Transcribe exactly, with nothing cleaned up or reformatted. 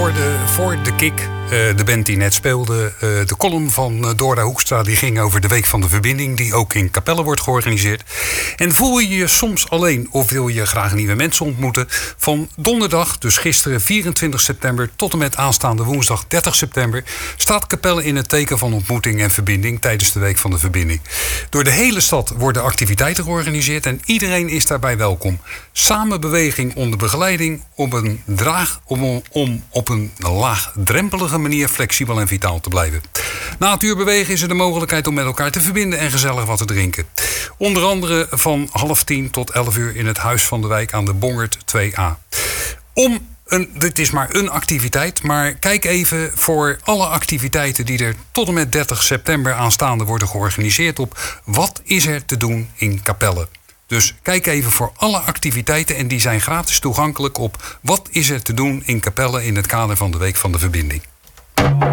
hoorde voor de kick, uh, de band die net speelde, uh, de column van uh, Dora Hoekstra, die ging over de Week van de Verbinding, die ook in Capelle wordt georganiseerd. En voel je je soms alleen of wil je graag nieuwe mensen ontmoeten? Van donderdag, dus gisteren vierentwintig september, tot en met aanstaande woensdag dertig september... staat Capelle in het teken van ontmoeting en verbinding tijdens de Week van de Verbinding. Door de hele stad worden activiteiten georganiseerd en iedereen is daarbij welkom. Samenbeweging onder begeleiding op een draag, om, om op een laagdrempelige manier flexibel en vitaal te blijven. Na het uur bewegen is er de mogelijkheid om met elkaar te verbinden en gezellig wat te drinken. Onder andere van half tien tot elf uur in het Huis van de Wijk aan de Bongert twee A. Om Een, dit is maar een activiteit, maar kijk even voor alle activiteiten die er tot en met dertig september aanstaande worden georganiseerd op wat is er te doen in Capelle. Dus kijk even voor alle activiteiten en die zijn gratis toegankelijk op wat is er te doen in Capelle in het kader van de Week van de Verbinding.